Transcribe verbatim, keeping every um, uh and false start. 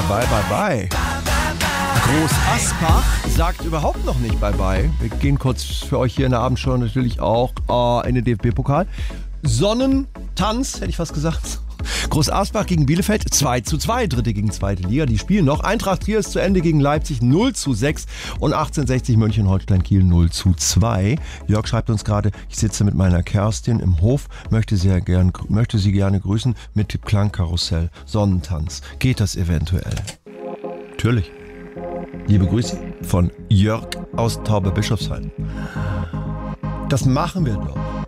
bye, bye, bye. Groß Asbach sagt überhaupt noch nicht bye, bye. Wir gehen kurz für euch hier in der Abendshow natürlich auch äh, in den D F B-Pokal. Sonnentanz, hätte ich fast gesagt. Groß Asbach gegen Bielefeld zwei zu zwei, dritte gegen zweite Liga. Die spielen noch. Eintracht Trier ist zu Ende gegen Leipzig null zu sechs und achtzehnhundertsechzig München Holstein Kiel null zu zwei. Jörg schreibt uns gerade, ich sitze mit meiner Kerstin im Hof, möchte sie, ja gern, möchte sie gerne grüßen mit Tipp Klangkarussell, Sonnentanz. Geht das eventuell? Natürlich. Liebe Grüße von Jörg aus Tauberbischofsheim. Das machen wir doch.